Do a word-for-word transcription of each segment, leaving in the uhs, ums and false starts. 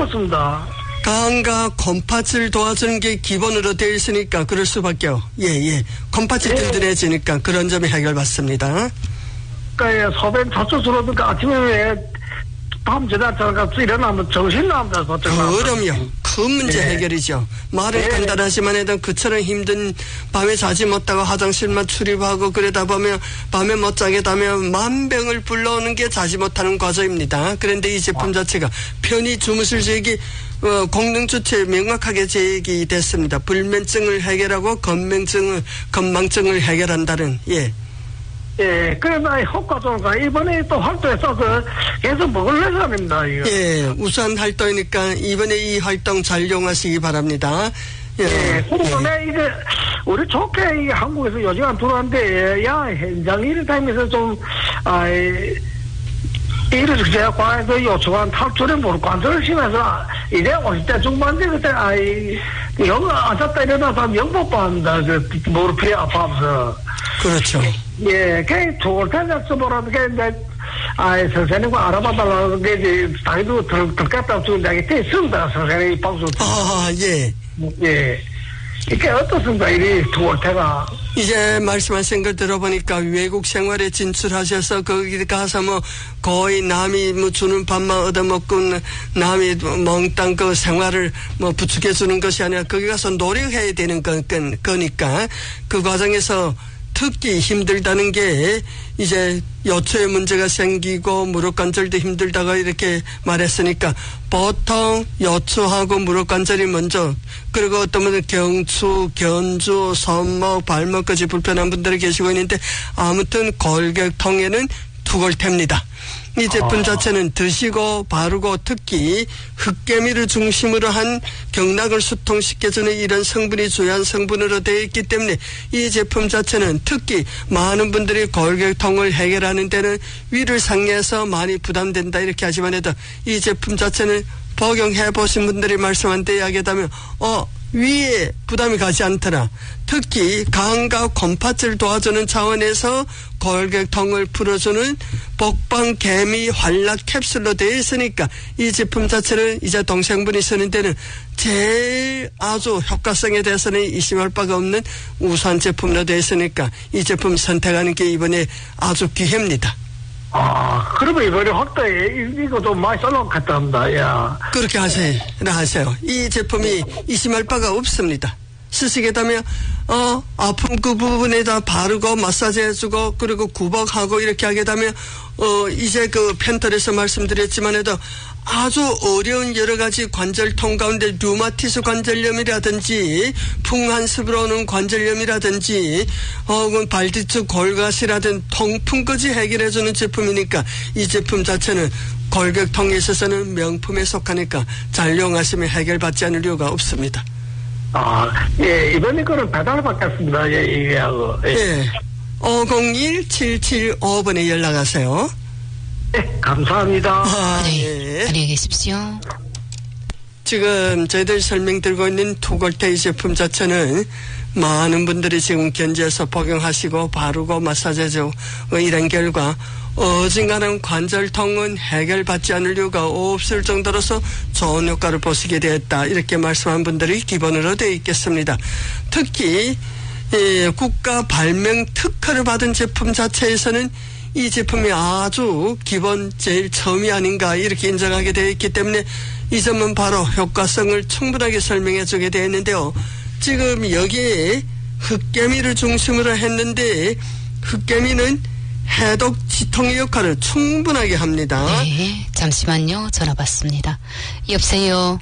어떻습니다. 간과 곰팥을 도와주는 게 기본으로 되어 있으니까 그럴 수밖에요. 예, 예. 곰팥이 예. 든든해지니까 그런 점이 해결받습니다. 그러니까 소변 자주 들어오니까 아침에 왜 밤 지나다가 일어나면 정신 나면서 그럼요. 큰 문제 예. 해결이죠. 말은 예. 간단하지만 해도 그처럼 힘든 밤에 자지 못하고 화장실만 출입하고 그러다 보면 밤에 못 자게 되면 만병을 불러오는 게 자지 못하는 과정입니다. 그런데 이 제품 아. 자체가 편히 주무실 적이 어, 공능주체에 명확하게 제기 됐습니다. 불면증을 해결하고 건망증을, 건망증을 해결한다는, 예. 예, 그러나 효과도가 이번에 또 활동했어서 계속 먹을래서 합니다, 이거. 예, 우선 활동이니까 이번에 이 활동 잘 이용하시기 바랍니다. 예, 예 그리고 내 예. 이게, 우리 좋게 이게 한국에서 요즘 안 들어왔는데, 야, 현장 일을 다니면서 좀, 아, 이를 제가 과에서 요청한 탈출에 모르 관절을 심해서 이제 오십 대 중반대 그때 아이 영어 앉았다 일어나서 영못 받는다 그 무릎이 아파서 그렇죠. 예, 그 좋을 텐데 써보라는 게 이제 아이 선생님과 알아봐달라는 게 이제 자기도 들 들겠다 주는데 이게 됐습니다 선생님이 방송. 아 예. 예. 이게 어떻습니까? 이 두월태가. 이제 말씀하신 걸 들어보니까 외국 생활에 진출하셔서 거기 가서 뭐 거의 남이 뭐 주는 밥만 얻어먹고 남이 멍땅 그 생활을 뭐 부추겨주는 것이 아니라 거기 가서 노력해야 되는 거, 거니까 그 과정에서 특히 힘들다는 게 이제 요초에 문제가 생기고 무릎 관절도 힘들다가 이렇게 말했으니까 보통 요초하고 무릎 관절이 먼저 그리고 어떤 분은 경추, 견주, 손목, 발목까지 불편한 분들이 계시고 있는데 아무튼 골격통에는 투골태입니다. 이 제품 자체는 드시고 바르고 특히 흑개미를 중심으로 한 경락을 수통시켜주는 이런 성분이 주요한 성분으로 되어 있기 때문에 이 제품 자체는 특히 많은 분들이 골격통을 해결하는 데는 위를 상해서 많이 부담된다 이렇게 하지만 해도 이 제품 자체는 복용해 보신 분들이 말씀한 데 이야기하다면 어 위에 부담이 가지 않더라. 특히 간과 곰팥을 도와주는 차원에서 골격통을 풀어주는 복방 개미 활락 캡슐로 되어 있으니까 이 제품 자체는 이제 동생분이 쓰는 데는 제일 아주 효과성에 대해서는 의심할 바가 없는 우수한 제품으로 되어 있으니까 이 제품 선택하는 게 이번에 아주 기회입니다. 아, 그러면 이번에 확대에 이것도 많이 써놓은 것 같다 합니다, 야. 그렇게 하세요. 하세요. 이 제품이 의심할 바가 없습니다. 쓰시게 되면, 어, 아픈 그 부분에다 바르고 마사지 해주고, 그리고 구벅하고 이렇게 하게 되면, 어, 이제 그 펜털에서 말씀드렸지만 해도 아주 어려운 여러 가지 관절통 가운데 류마티스 관절염이라든지 풍한습으로 오는 관절염이라든지 혹은 발뒤쪽 골가시라든 통풍까지 해결해주는 제품이니까 이 제품 자체는 골격통에 있어서는 명품에 속하니까 잘 이용하시면 해결받지 않을 이유가 없습니다. 아, 예, 이번에 거는 배달 받겠습니다. 예, 이게 하고. 예. 예. 오공일 칠칠오 번에 연락하세요. 네, 감사합니다. 아, 네, 예. 안녕히 계십시오. 지금 저희들 설명드리고 있는 투골테이 제품 자체는 많은 분들이 지금 견지해서 복용하시고 바르고 마사지해주고 이런 결과 어중간한 관절통은 해결받지 않을 이유가 없을 정도로서 좋은 효과를 보시게 되었다. 이렇게 말씀한 분들이 기본으로 되어 있겠습니다. 특히 예, 국가 발명 특허를 받은 제품 자체에서는 이 제품이 아주 기본 제일 처음이 아닌가 이렇게 인정하게 되어 있기 때문에 이 점은 바로 효과성을 충분하게 설명해 주게 되어 있는데요. 지금 여기에 흑개미를 중심으로 했는데 흑개미는 해독 지통의 역할을 충분하게 합니다. 네, 잠시만요. 전화 받습니다. 여보세요.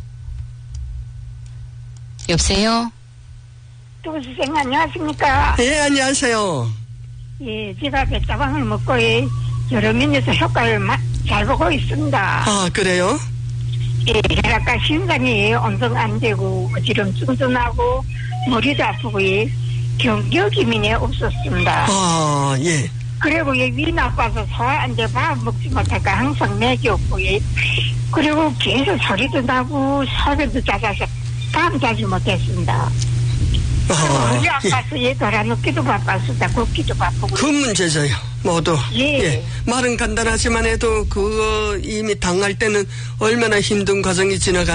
여보세요. 또 선생님 안녕하십니까? 예, 안녕하세요. 예, 제가 배짜방을 먹고 예, 여러 면에서 효과를 마, 잘 보고 있습니다. 아, 그래요? 예, 혈압과 심장이 엄청 안 되고 어지럼증도 머리도 아프고 예, 경겨기민이 없었습니다. 아, 예. 그리고 예, 위 나빠서 소화 안 돼 밥 먹지 못하니까 항상 맥이 없고 예, 그리고 계속 소리도 나고 소변도 잦아서 밤 자지 못했습니다. 아, 머리 아파서 예, 돌아눕기도 바빴습니다. 걷기도 바쁘고. 그 문제죠요. 모두. 예. 예. 말은 간단하지만 해도 그거 이미 당할 때는 얼마나 힘든 과정이 지나가